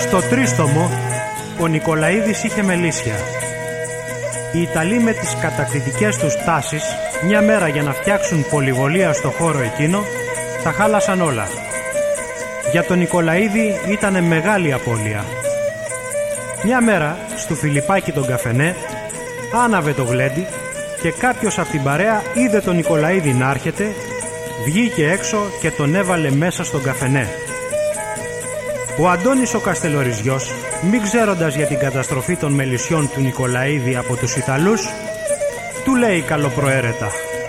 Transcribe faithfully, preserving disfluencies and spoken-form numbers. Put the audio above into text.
Στο τρίστομο, ο Νικολαίδης είχε μελίσια. Οι Ιταλοί με τις κατακτητικές τους τάσεις, μια μέρα για να φτιάξουν πολυβολία στο χώρο εκείνο, τα χάλασαν όλα. Για τον Νικολαίδη ήτανε μεγάλη απώλεια. Μια μέρα, στου Φιλιππάκη τον καφενέ, άναβε το γλέντι και κάποιος από την παρέα είδε τον Νικολαίδη να έρχεται, βγήκε έξω και τον έβαλε μέσα στον καφενέ. Ο Αντώνης ο Καστελοριζιός, μη ξέροντας για την καταστροφή των μελισσιών του Νικολαίδη από τους Ιταλούς, του λέει καλοπροαίρετα: